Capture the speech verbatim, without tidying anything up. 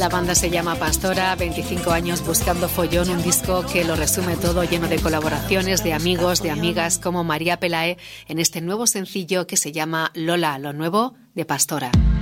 La banda se llama Pastora, veinticinco años buscando follón, un disco que lo resume todo, lleno de colaboraciones de amigos, de amigas como María Pelae en este nuevo sencillo que se llama Lola, lo nuevo de Pastora.